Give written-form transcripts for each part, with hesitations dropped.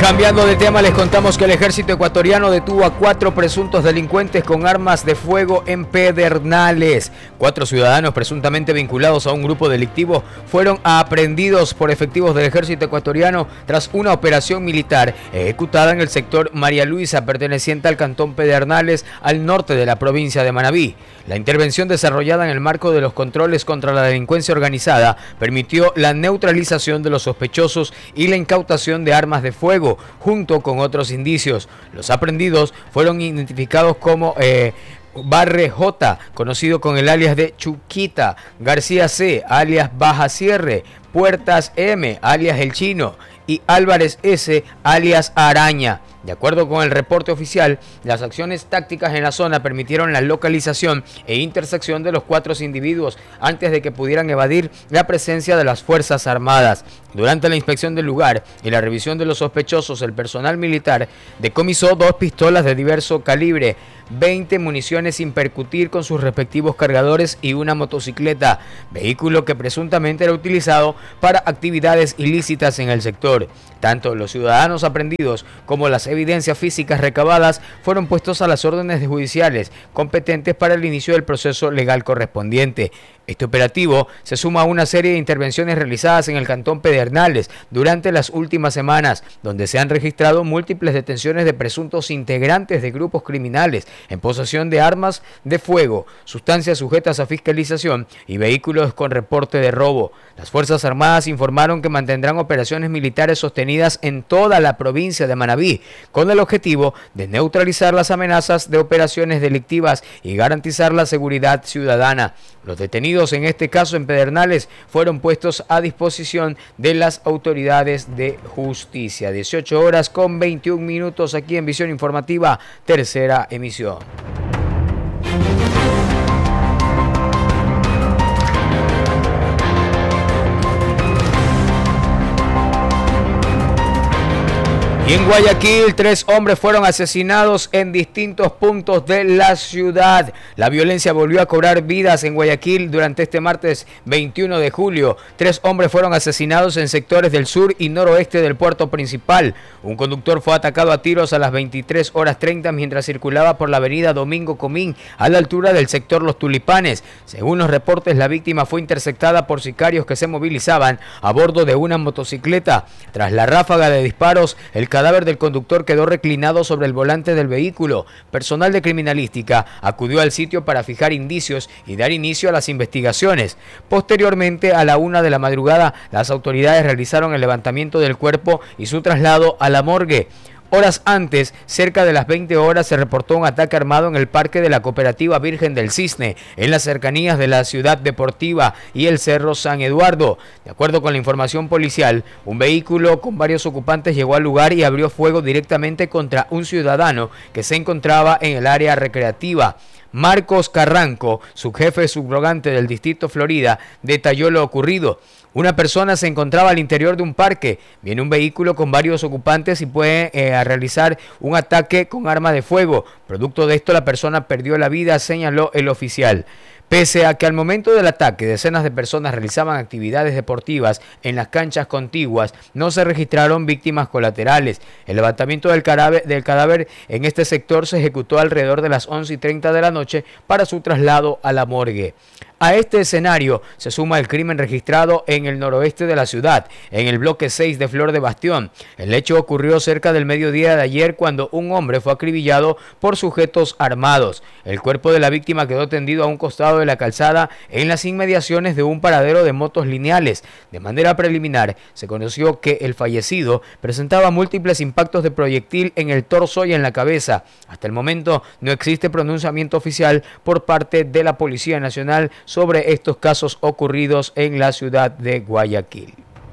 Cambiando de tema, les contamos que el ejército ecuatoriano detuvo a 4 presuntos delincuentes con armas de fuego en Pedernales. 4 ciudadanos presuntamente vinculados a un grupo delictivo fueron aprehendidos por efectivos del ejército ecuatoriano tras una operación militar ejecutada en el sector María Luisa, perteneciente al cantón Pedernales, al norte de la provincia de Manabí. La intervención desarrollada en el marco de los controles contra la delincuencia organizada permitió la neutralización de los sospechosos y la incautación de armas de fuego, junto con otros indicios. Los aprehendidos fueron identificados como Barre J, conocido con el alias de Chuquita; García C, alias Baja Cierre; Puertas M, alias El Chino; y Álvarez S, alias Araña. De acuerdo con el reporte oficial, las acciones tácticas en la zona permitieron la localización e intersección de los 4 individuos antes de que pudieran evadir la presencia de las Fuerzas Armadas. Durante la inspección del lugar y la revisión de los sospechosos, el personal militar decomisó 2 pistolas de diverso calibre, 20 municiones sin percutir con sus respectivos cargadores y una motocicleta, vehículo que presuntamente era utilizado para actividades ilícitas en el sector. Tanto los ciudadanos aprehendidos como las evidencias físicas recabadas fueron puestos a las órdenes judiciales competentes para el inicio del proceso legal correspondiente. Este operativo se suma a una serie de intervenciones realizadas en el cantón Pedernales durante las últimas semanas, donde se han registrado múltiples detenciones de presuntos integrantes de grupos criminales en posesión de armas de fuego, sustancias sujetas a fiscalización y vehículos con reporte de robo. Las Fuerzas Armadas informaron que mantendrán operaciones militares sostenidas en toda la provincia de Manabí, con el objetivo de neutralizar las amenazas de operaciones delictivas y garantizar la seguridad ciudadana. Los detenidos en este caso en Pedernales fueron puestos a disposición de las autoridades de justicia. 18:21 aquí en Visión Informativa, tercera emisión. Y en Guayaquil, 3 hombres fueron asesinados en distintos puntos de la ciudad. La violencia volvió a cobrar vidas en Guayaquil durante este martes 21 de julio. 3 hombres fueron asesinados en sectores del sur y noroeste del puerto principal. Un conductor fue atacado a tiros a las 23:30 mientras circulaba por la avenida Domingo Comín, a la altura del sector Los Tulipanes. Según los reportes, la víctima fue interceptada por sicarios que se movilizaban a bordo de una motocicleta. Tras la ráfaga de disparos, el cadáver del conductor quedó reclinado sobre el volante del vehículo. Personal de criminalística acudió al sitio para fijar indicios y dar inicio a las investigaciones. Posteriormente, a la 1 de la madrugada, las autoridades realizaron el levantamiento del cuerpo y su traslado a la morgue. Horas antes, cerca de las 20 horas, se reportó un ataque armado en el parque de la Cooperativa Virgen del Cisne, en las cercanías de la Ciudad Deportiva y el Cerro San Eduardo. De acuerdo con la información policial, un vehículo con varios ocupantes llegó al lugar y abrió fuego directamente contra un ciudadano que se encontraba en el área recreativa. Marcos Carranco, subjefe subrogante del Distrito Florida, detalló lo ocurrido. Una persona se encontraba al interior de un parque, viene un vehículo con varios ocupantes y puede realizar un ataque con arma de fuego. Producto de esto, la persona perdió la vida, señaló el oficial. Pese a que al momento del ataque decenas de personas realizaban actividades deportivas en las canchas contiguas, no se registraron víctimas colaterales. El levantamiento del cadáver en este sector se ejecutó alrededor de las 11:30 de la noche para su traslado a la morgue. A este escenario se suma el crimen registrado en el noroeste de la ciudad, en el bloque 6 de Flor de Bastión. El hecho ocurrió cerca del mediodía de ayer cuando un hombre fue acribillado por sujetos armados. El cuerpo de la víctima quedó tendido a un costado de la calzada en las inmediaciones de un paradero de motos lineales. De manera preliminar, se conoció que el fallecido presentaba múltiples impactos de proyectil en el torso y en la cabeza. Hasta el momento no existe pronunciamiento oficial por parte de la Policía Nacional sobre estos casos ocurridos en la ciudad de Guayaquil.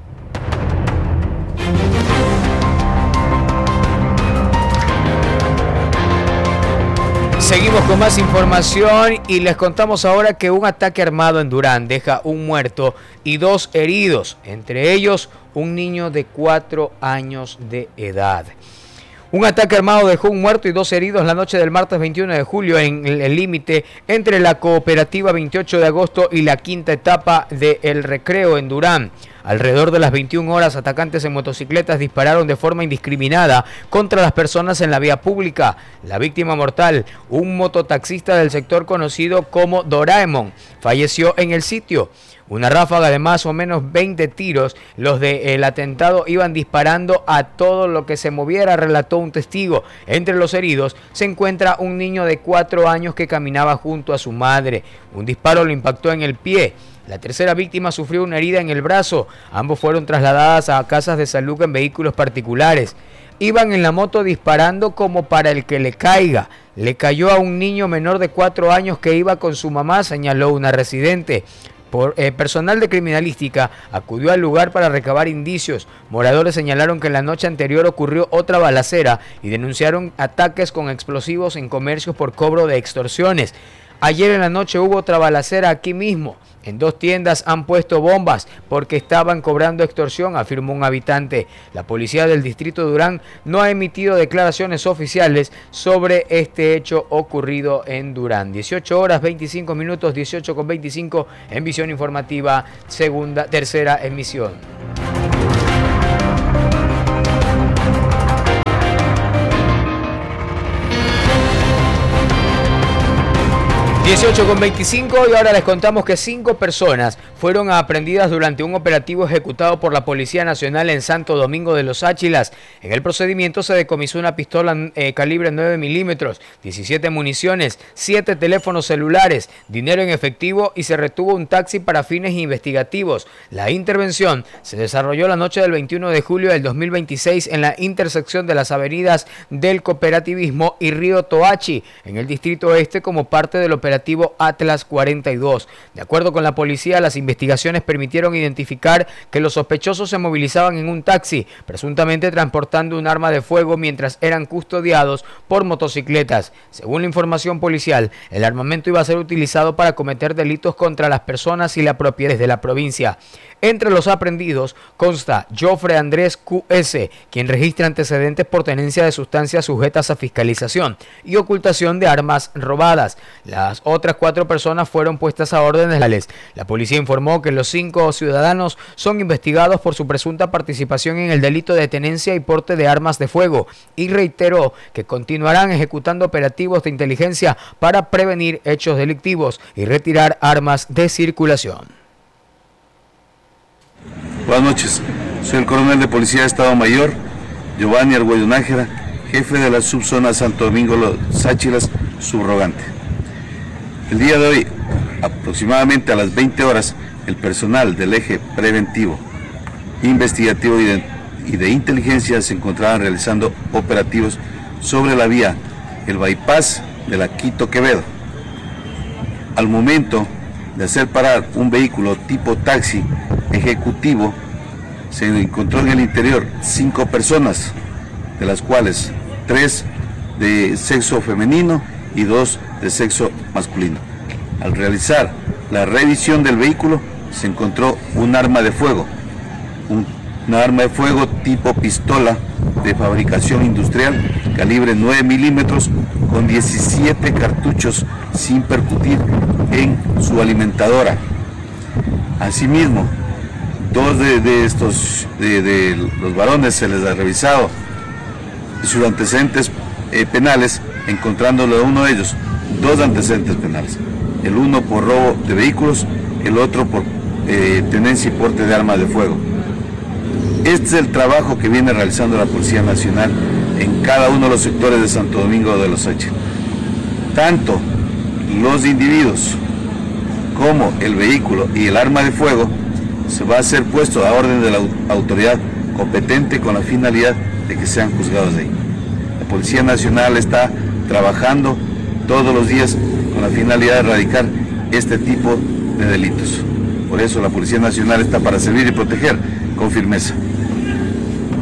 Seguimos con más información y les contamos ahora que un ataque armado en Durán deja un muerto y 2 heridos, entre ellos un niño de 4 años de edad. Un ataque armado dejó un muerto y 2 heridos la noche del martes 21 de julio en el límite entre la Cooperativa 28 de agosto y la quinta etapa de El Recreo en Durán. Alrededor de las 21 horas, atacantes en motocicletas dispararon de forma indiscriminada contra las personas en la vía pública. La víctima mortal, un mototaxista del sector conocido como Doraemon, falleció en el sitio. Una ráfaga de más o menos 20 tiros, los del atentado iban disparando a todo lo que se moviera, relató un testigo. Entre los heridos se encuentra un niño de 4 años que caminaba junto a su madre. Un disparo lo impactó en el pie. La tercera víctima sufrió una herida en el brazo. Ambos fueron trasladadas a casas de salud en vehículos particulares. Iban en la moto disparando como para el que le caiga. Le cayó a un niño menor de 4 años que iba con su mamá, señaló una residente. Personal de criminalística acudió al lugar para recabar indicios. Moradores señalaron que la noche anterior ocurrió otra balacera y denunciaron ataques con explosivos en comercios por cobro de extorsiones. Ayer en la noche hubo otra balacera aquí mismo. En 2 tiendas han puesto bombas porque estaban cobrando extorsión, afirmó un habitante. La policía del distrito de Durán no ha emitido declaraciones oficiales sobre este hecho ocurrido en Durán. 18 horas 25 minutos, 18:25 en Visión Informativa, tercera emisión. 18:25 y ahora les contamos que 5 personas fueron aprehendidas durante un operativo ejecutado por la Policía Nacional en Santo Domingo de los Áchilas. En el procedimiento se decomisó una pistola calibre 9 milímetros, 17 municiones, 7 teléfonos celulares, dinero en efectivo y se retuvo un taxi para fines investigativos. La intervención se desarrolló la noche del 21 de julio del 2026 en la intersección de las avenidas del Cooperativismo y Río Toachi, en el Distrito Oeste, como parte del operativo Atlas 42. De acuerdo con la policía, las investigaciones permitieron identificar que los sospechosos se movilizaban en un taxi, presuntamente transportando un arma de fuego mientras eran custodiados por motocicletas. Según la información policial, el armamento iba a ser utilizado para cometer delitos contra las personas y la propiedad de la provincia. Entre los aprehendidos consta Jofre Andrés QS, quien registra antecedentes por tenencia de sustancias sujetas a fiscalización y ocultación de armas robadas. Las otras 4 personas fueron puestas a órdenes legales. La policía informó que los 5 ciudadanos son investigados por su presunta participación en el delito de tenencia y porte de armas de fuego y reiteró que continuarán ejecutando operativos de inteligencia para prevenir hechos delictivos y retirar armas de circulación. Buenas noches, soy el coronel de Policía de Estado Mayor, Giovanni Argüello Nájera, jefe de la subzona Santo Domingo Los Áchilas, subrogante. El día de hoy, aproximadamente a las 20 horas, el personal del eje preventivo, investigativo y de inteligencia se encontraban realizando operativos sobre la vía, el bypass de la Quito Quevedo. Al momento de hacer parar un vehículo tipo taxi ejecutivo, se encontró en el interior 5 personas, de las cuales 3 de sexo femenino y 2 de sexo masculino. Al realizar la revisión del vehículo se encontró un arma de fuego, una arma de fuego tipo pistola de fabricación industrial, calibre 9 milímetros, con 17 cartuchos sin percutir en su alimentadora. Asimismo, 2 de los varones se les ha revisado sus antecedentes penales, encontrándolo a uno de ellos 2 antecedentes penales, el uno por robo de vehículos, el otro por tenencia y porte de armas de fuego. Este es el trabajo que viene realizando la Policía Nacional en cada uno de los sectores de Santo Domingo de los Áchilas. Tanto los individuos como el vehículo y el arma de fuego se va a ser puesto a orden de la autoridad competente con la finalidad de que sean juzgados de ahí. La Policía Nacional está trabajando todos los días con la finalidad de erradicar este tipo de delitos. Por eso la Policía Nacional está para servir y proteger con firmeza.